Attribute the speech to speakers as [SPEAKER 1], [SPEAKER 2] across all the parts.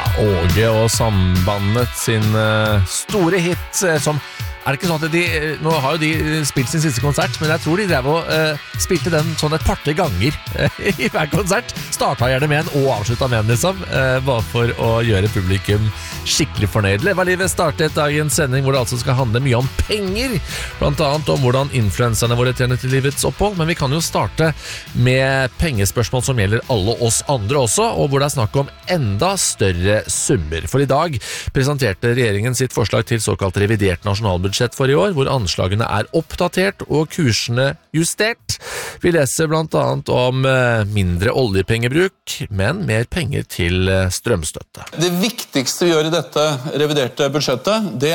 [SPEAKER 1] Åge og Sambandet sin store hit som det ikke sånn at nå har jo de spilt sin siste konsert, men jeg tror de drev og spilte den sånn et par ganger i hver konsert. Startet gjerne med en og avsluttet med en liksom, bare for å gjøre publikum skikkelig fornøyd. Leva livet startet dagens sending hvor det altså skal handle mye om penger, blant annet om hvordan influenserne våre tjener til livets opphold, men vi kan jo starte med pengespørsmål som gjelder alle oss andre også, og hvor det snakk om enda større summer. For i dag presenterte regjeringen sitt forslag til såkalt revidert nasjonalbudsjett for i år, hvor anslagene oppdatert og kursene justert. Vi leser blant annet om mindre oljepengebruk, men mer penger til strømstøtte.
[SPEAKER 2] Det viktigste vi gjør i dette reviderte budsjettet, det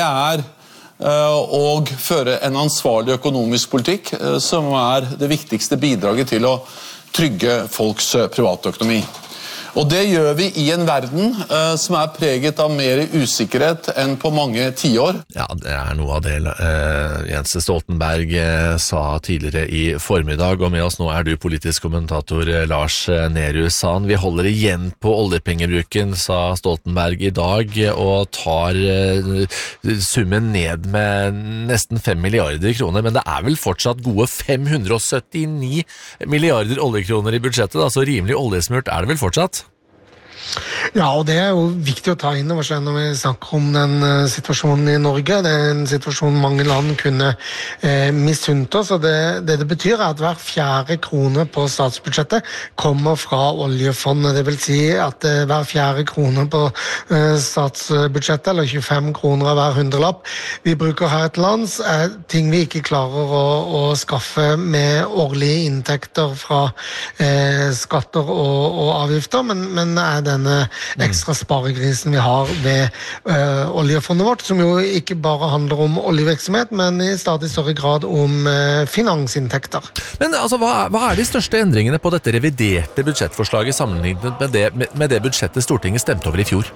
[SPEAKER 2] å føre en ansvarlig økonomisk politikk, som det viktigste bidraget til å trygge folks privatøkonomi. Og det gjør vi i en verden som preget av mer usikkerhet enn på mange tiår.
[SPEAKER 1] Ja, det noe av det Jens Stoltenberg sa tidligere i formiddag, og med oss nå du politisk kommentator Lars Nehru Sand. Vi holder igjen på oljepengebruken, sa Stoltenberg i dag, og tar summen ned med nesten 5 milliarder kroner, men det vel fortsatt gode 579 milliarder oljekroner i budsjettet, da, så rimelig oljesmurt det vel fortsatt?
[SPEAKER 3] Ja, og det jo viktig å ta inn over seg når vi snakker om den situasjonen i Norge. Det en situasjon mange land kunne misunnt oss, og det betyr at hver fjerde krone på statsbudsjettet kommer fra oljefondet. Det vil si at hver fjerde krone på statsbudsjettet, eller 25 kroner av hver hundrelapp vi bruker her til lands, ting vi ikke klarer å skaffe med årlige inntekter fra skatter og avgifter, men denne ekstra sparegrisen vi har ved oljefondet vårt, som jo ikke bare handler om oljevirksomhet, men i stadig større grad om finansinntekter.
[SPEAKER 1] Men altså, hva de største endringene på dette reviderte budsjettforslaget sammenlignet med det budsjettet Stortinget stemte over i fjor?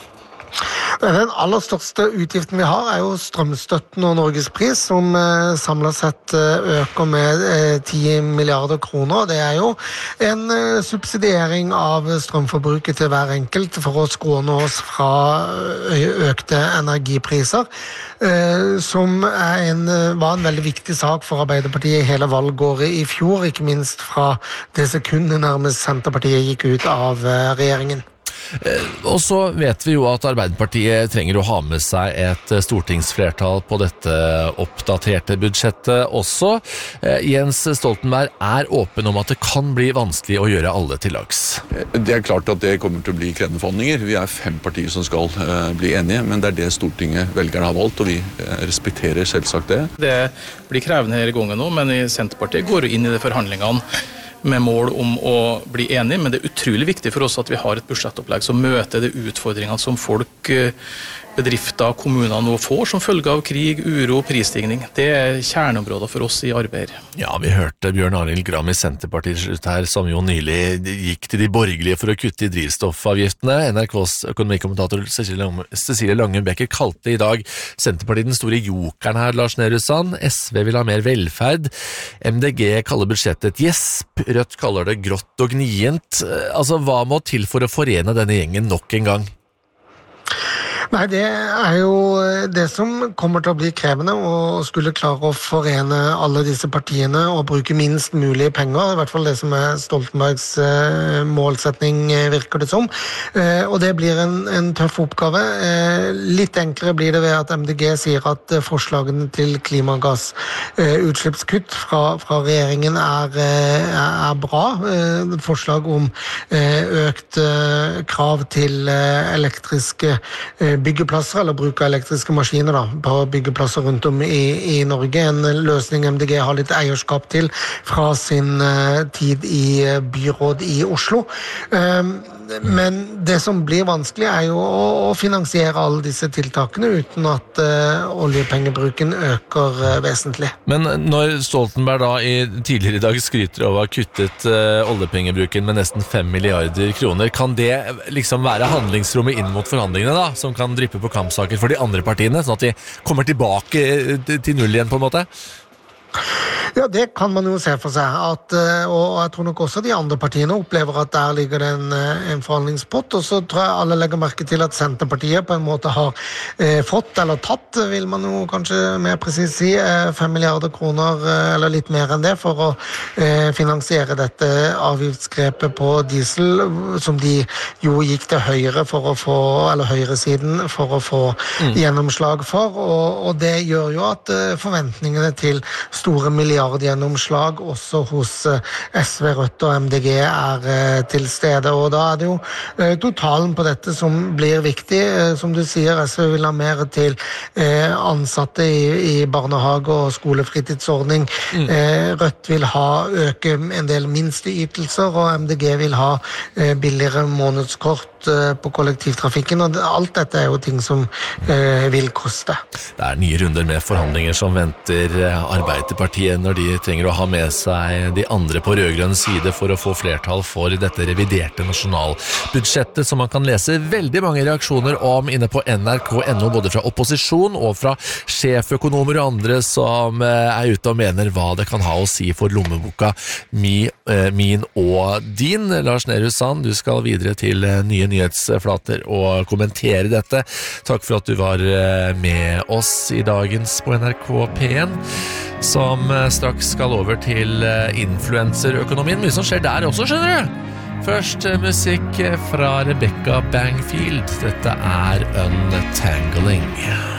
[SPEAKER 3] Den aller største utgiften vi har jo strømstøtten og Norgespris, som samlet sett øker med 10 milliarder kroner. Det jo en subsidiering av strømforbruket til hver enkelt for å skåne oss fra økte energipriser, som var en veldig viktig sak for Arbeiderpartiet i hele valgåret i fjor, ikke minst fra det sekundet nærmest Senterpartiet gikk ut av regjeringen.
[SPEAKER 1] Og så vet vi jo at Arbeiderpartiet trenger å ha med seg et stortingsflertall på dette oppdaterte budsjettet også. Jens Stoltenberg åpen om at det kan bli vanskelig å gjøre alle til lags.
[SPEAKER 2] Det klart at det kommer til å bli krevende forhandlinger. Vi 5 partier som skal bli enige, men det det Stortinget velgerne har valgt, og vi respekterer selvsagt det. Det
[SPEAKER 4] blir krevende her i gangen nå, men i Senterpartiet går inn i de forhandlingene med mål om å bli enige, men det utrolig viktig for oss at vi har et budsjettopplegg som møter de utfordringene som folk, bedrifter, kommuner nå får som følge av krig, uro og prisstigning. Det kjerneområder for oss i arbeid.
[SPEAKER 1] Ja, vi hørte Bjørn Arild Gram i Senterpartiet her, som jo nylig gikk til de borgerlige for å kutte i drivstoffavgiftene. NRKs økonomikommentator Cecilie Lange Becker kalte i dag Senterpartiet den store jokeren her, Lars Nehru Sand. SV vil ha mer velferd. MDG kaller budsjettet et gjesp. Rødt kaller det grått og gnient. Altså, hva må til for å forene denne gjengen nok en gang?
[SPEAKER 3] Nei, det jo det som kommer til å bli krevende, å skulle klare å forene alle disse partiene og bruke minst mulig penger, i hvert fall det som Stoltenbergs målsetning, virker det som. Og det blir en tøff oppgave. Litt enklere blir det ved at MDG sier at forslagene til klimagassutslippskutt fra regjeringen bra. Forslag om økt krav til elektriske byggeplasser, eller bruk av elektriske maskiner på byggeplasser rundt om i Norge. En løsning MDG har litt eierskap til fra sin tid i byråd i Oslo. Men det som blir vanskelig jo å finansiere alle disse tiltakene uten at oljepengebruken øker vesentlig.
[SPEAKER 1] Men når Stoltenberg tidligere i dag skryter av å ha kuttet oljepengebruken med nesten 5 milliarder kroner, kan det liksom være handlingsrommet inn mot forhandlingene da, som kan dryppe på kampsaker for de andre partiene, sånn at de kommer tilbake til null igjen på en måte?
[SPEAKER 3] Ja, det kan man jo se for seg, og jeg tror nok også de andre partiene opplever at der ligger det en forhandlingspott, og så tror jeg alle legger merke til at Senterpartiet på en måte har fått, eller tatt, vil man jo kanskje mer precis si, 5 milliarder kroner, eller litt mer enn det, for å finansiere dette avgiftsgrepet på diesel, som de jo gikk til høyre for å få, eller høyresiden for å få gjennomslag for, og det gjør jo at forventningene til store milliardgjennomslag også hos SV, Rødt og MDG til stede, og da det jo totalen på dette som blir viktig. Som du sier, SV vil ha mer til ansatte i barnehage og skolefritidsordning. Rødt vil øke en del minsteytelser, og MDG vil ha billigere månedskort på kollektivtrafikken, og alt dette jo ting som vil koste.
[SPEAKER 1] Det nye runder med forhandlinger som venter Arbeiderpartiet når de trenger å ha med seg de andre på rødgrønn side for å få flertall for dette reviderte nasjonalbudsjettet, som man kan lese veldig mange reaksjoner om inne på NRK.no, både fra opposisjon og fra sjeføkonomer og andre som ute og mener hva det kan ha å si for lommeboka min og din. Lars Nehru Sand, du skal videre til nye nyhetsflater og kommentere dette. Takk for at du var med oss i dagens på NRK P1, som straks skal over til influencerøkonomien. Mye som skjer der også, skjønner du. Først musikk fra Rebecca Bangfield. Dette Untangling.